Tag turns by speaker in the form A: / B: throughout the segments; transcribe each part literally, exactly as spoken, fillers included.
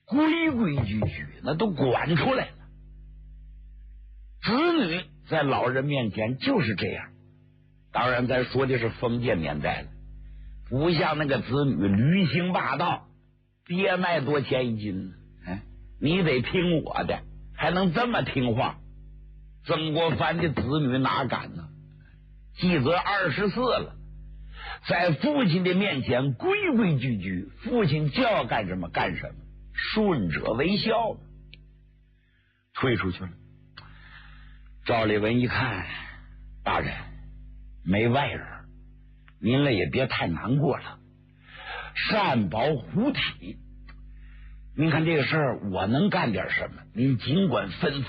A: 规规矩矩，那都管出来了。子女在老人面前就是这样，当然咱说的是封建年代了，不像那个子女驴行霸道，爹卖多钱一斤呢？哎，你得听我的，还能这么听话？曾国藩的子女哪敢呢？纪则二十四了，在父亲的面前规规矩矩，父亲叫干什么干什么，顺者为孝嘛。退出去了。赵立文一看，大人没外人，您了也别太难过了，善保虎体。您看这个事儿，我能干点什么？您尽管吩咐。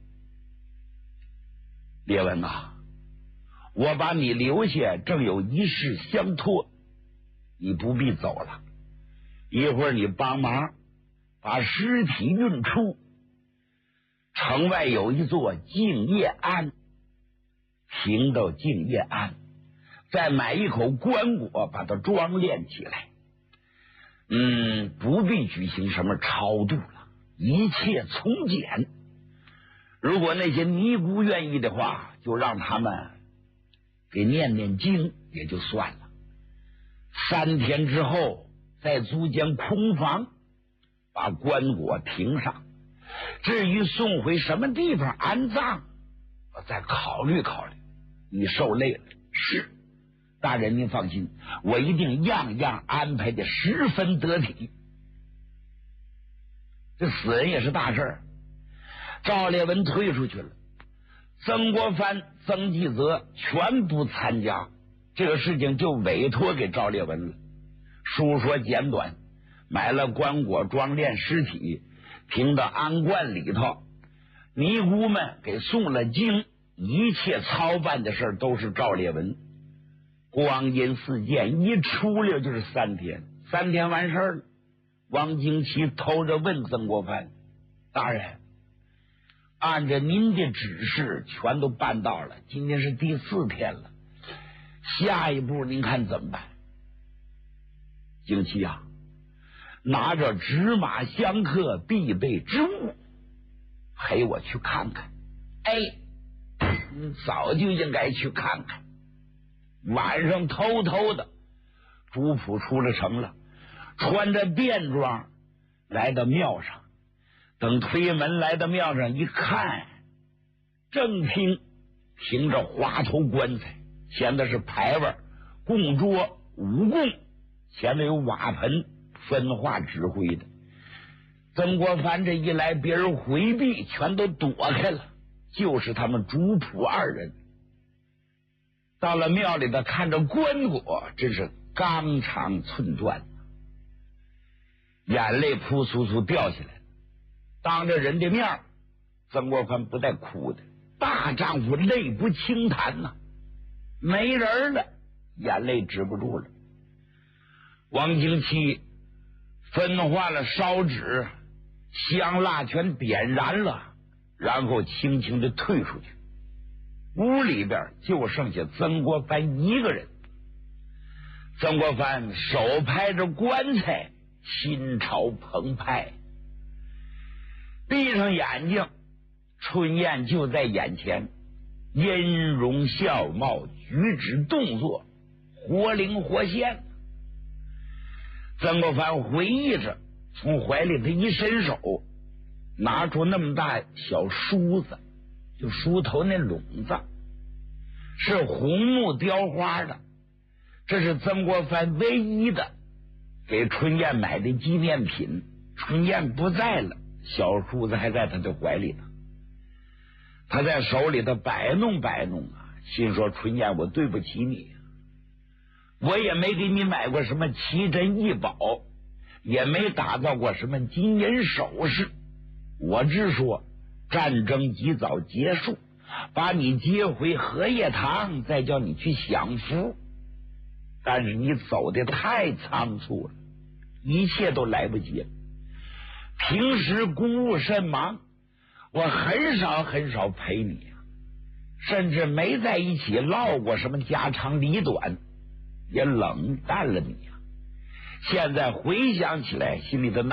A: 列文呐，我把你留下，正有一事相托，你不必走了。一会儿你帮忙把尸体运出，城外有一座敬业庵，停到敬业庵，再买一口棺椁，把它装殓起来。嗯，不必举行什么超度了，一切从简。如果那些尼姑愿意的话，就让他们给念念经也就算了。三天之后再租间空房，把棺椁停上。至于送回什么地方安葬，我再考虑考虑。你受累了，是大人您放心，我一定样样安排的十分得体。这死人也是大事儿。赵烈文退出去了，曾国藩、曾纪泽全不参加，这个事情就委托给赵烈文了。书说简短，买了棺椁装殓尸体，停到安观里头，尼姑们给诵了经，一切操办的事都是赵烈文。光阴似箭，一出溜就是三天，三天完事儿了。王经奇偷着问曾国藩：大人，按照您的指示全都办到了，今天是第四天了，下一步您看怎么办？经奇啊，拿着纸马香客必备之物，陪我去看看。哎，你早就应该去看看。晚上偷偷的，主仆出了城了，穿着便装来到庙上。等推门来到庙上一看，正厅停着花头棺材，前的是牌位、供桌、五供，前面有瓦盆分化指挥的。曾国藩这一来，别人回避全都躲开了，就是他们主仆二人。到了庙里头，看着棺椁，真是纲长寸断，眼泪扑簌簌掉下来。当着人的面，曾国藩不带哭的，大丈夫泪不轻弹呐、啊，没人了，眼泪止不住了。王经期分化了烧纸，香蜡全点燃了，然后轻轻的退出去。屋里边就剩下曾国藩一个人。曾国藩手拍着棺材，心潮澎湃，闭上眼睛，春燕就在眼前，音容笑貌、举止动作活灵活现。曾国藩回忆着，从怀里他一伸手，拿出那么大小梳子，就梳头那笼子，是红木雕花的，这是曾国藩唯一的给春燕买的纪念品。春燕不在了，小梳子还在他的怀里呢。他在手里头摆弄摆弄啊，心说：春燕，我对不起你，我也没给你买过什么奇珍异宝，也没打造过什么金银首饰，我只说战争及早结束，把你接回荷叶堂，再叫你去享福。但是你走的太仓促了，一切都来不及了。平时公务甚忙，我很少很少陪你，甚至没在一起唠过什么家长里短，也冷淡了你呀。现在回想起来，心里的